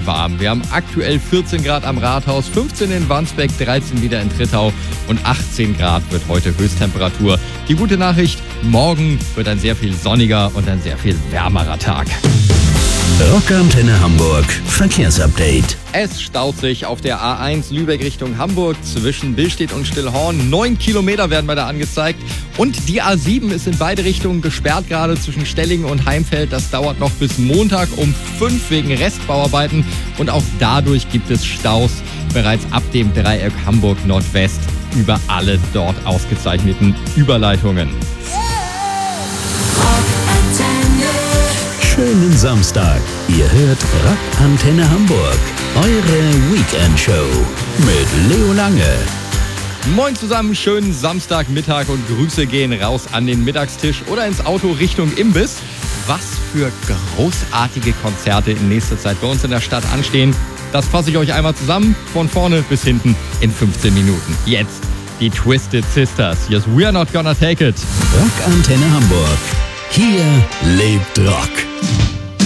warm. Wir haben aktuell 14 Grad am Rathaus, 15 in Wandsbek, 13 wieder in Trittau und 18 Grad wird heute Höchsttemperatur. Die gute Nachricht, morgen wird ein sehr viel sonniger und ein sehr viel wärmerer Tag. Rockantenne Hamburg Verkehrsupdate. Es staut sich auf der A1 Lübeck Richtung Hamburg zwischen Billstedt und Stillhorn. 9 Kilometer werden da angezeigt. Und die A7 ist in beide Richtungen gesperrt, gerade zwischen Stellingen und Heimfeld. Das dauert noch bis Montag um 5 wegen Restbauarbeiten. Und auch dadurch gibt es Staus bereits ab dem Dreieck Hamburg Nordwest über alle dort ausgezeichneten Überleitungen. Schönen Samstag. Ihr hört Rockantenne Hamburg. Eure Weekend-Show mit Leo Lange. Moin zusammen, schönen Samstagmittag und Grüße gehen raus an den Mittagstisch oder ins Auto Richtung Imbiss. Was für großartige Konzerte in nächster Zeit bei uns in der Stadt anstehen, das fasse ich euch einmal zusammen, von vorne bis hinten in 15 Minuten. Jetzt die Twisted Sisters. Yes, we are not gonna take it. Rockantenne Hamburg. Hier lebt Rock.